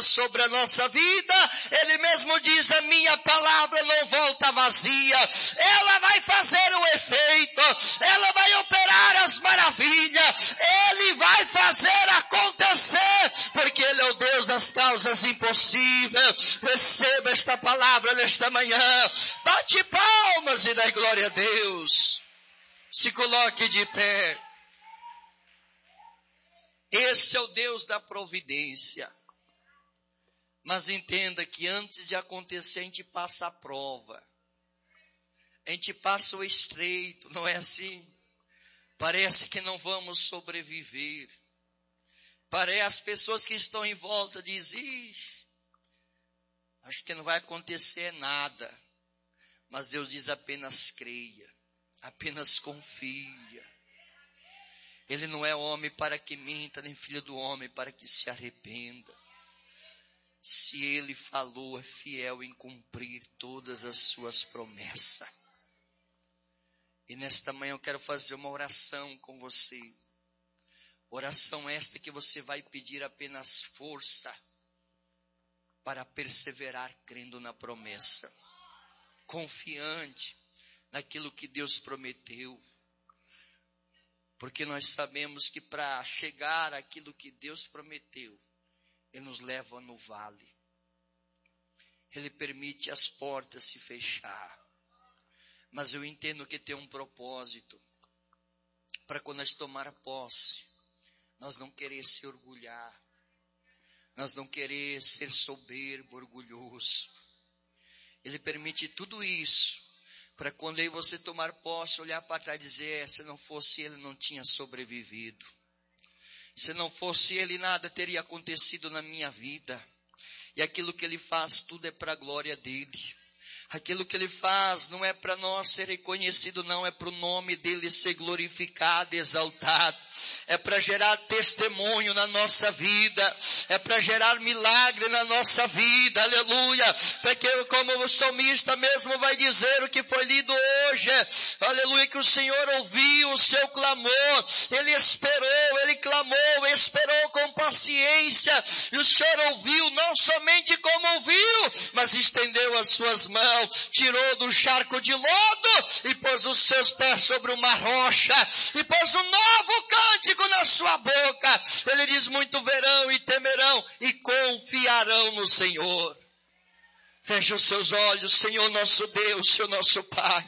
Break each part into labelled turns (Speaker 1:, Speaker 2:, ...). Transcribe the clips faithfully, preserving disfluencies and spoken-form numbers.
Speaker 1: sobre a nossa vida. Ele mesmo diz, a minha palavra não volta vazia. Ela vai fazer o efeito. Ela vai operar as maravilhas. Ele vai fazer acontecer, porque Ele é o Deus das causas impossíveis. Receba esta palavra nesta manhã. Bate palmas e dá glória a Deus. Se coloque de pé. Esse é o Deus da providência. Mas entenda que antes de acontecer, a gente passa a prova. A gente passa o estreito, não é assim? Parece que não vamos sobreviver. Parece as pessoas que estão em volta dizem, ixi, acho que não vai acontecer nada. Mas Deus diz, apenas creia, apenas confia. Ele não é homem para que minta, nem filho do homem para que se arrependa. Se Ele falou, é fiel em cumprir todas as suas promessas. E nesta manhã eu quero fazer uma oração com você. Oração esta que você vai pedir apenas força para perseverar crendo na promessa. Confiante naquilo que Deus prometeu. Porque nós sabemos que para chegar àquilo que Deus prometeu, Ele nos leva no vale. Ele permite as portas se fechar. Mas eu entendo que tem um propósito. Para quando nós tomar posse, nós não querer se orgulhar. Nós não querer ser soberbo, orgulhoso. Ele permite tudo isso. Para quando aí você tomar posse, olhar para trás e dizer, se não fosse Ele, não tinha sobrevivido. Se não fosse Ele, nada teria acontecido na minha vida. E aquilo que Ele faz, tudo é para a glória dEle. Aquilo que Ele faz não é para nós ser reconhecido, não. É para o nome dEle ser glorificado, exaltado. É para gerar testemunho na nossa vida. É para gerar milagre na nossa vida. Aleluia. Porque como o salmista mesmo vai dizer o que foi lido hoje. Aleluia. Que o Senhor ouviu o seu clamor. Ele esperou, Ele clamou, esperou com paciência. E o Senhor ouviu, não somente como ouviu, mas estendeu as suas mãos. Tirou do charco de lodo e pôs os seus pés sobre uma rocha e pôs um novo cântico na sua boca. Ele diz, muito verão e temerão e confiarão no Senhor. Feche os seus olhos, Senhor nosso Deus, Senhor nosso Pai.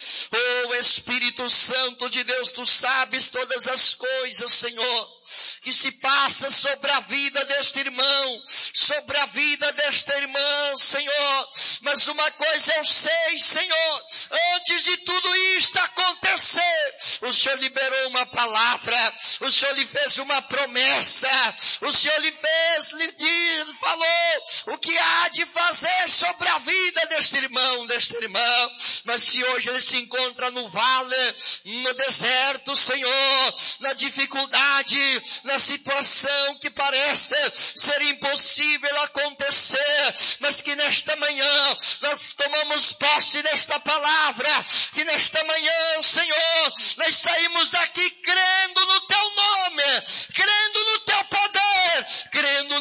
Speaker 1: Oh Espírito Santo de Deus, Tu sabes todas as coisas, Senhor, que se passa sobre a vida deste irmão, sobre a vida desta irmã, Senhor. Mas uma coisa eu sei, Senhor, antes de tudo isto acontecer, o Senhor liberou uma palavra, o Senhor lhe fez uma promessa, o Senhor lhe fez, lhe falou o que há de fazer sobre a vida deste irmão, deste irmão. Mas se hoje ele se encontra no vale, no deserto, Senhor, na dificuldade, na situação que parece ser impossível acontecer, mas que nesta manhã nós tomamos posse desta palavra, que nesta manhã, Senhor, nós saímos daqui crendo no Teu nome, crendo no Teu poder, crendo